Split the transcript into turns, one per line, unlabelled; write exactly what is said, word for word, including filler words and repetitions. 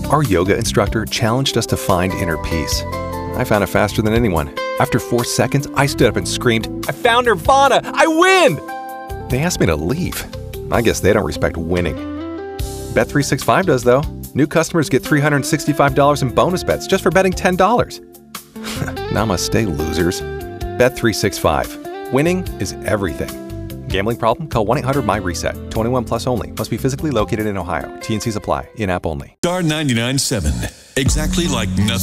Our yoga instructor challenged us to find inner peace. I found it faster than anyone. After four seconds, I stood up and screamed, "I found Nirvana! I win!" They asked me to leave. I guess they don't respect winning. Bet three sixty-five does, though. New customers get three hundred sixty-five dollars in bonus bets just for betting ten dollars. Namaste, losers. Bet three sixty-five. Winning is everything. Gambling problem? Call one eight hundred my reset. twenty-one plus only. Must be physically located in Ohio. T and Cs apply. In-app only.
Star ninety-nine point seven. Exactly like nothing.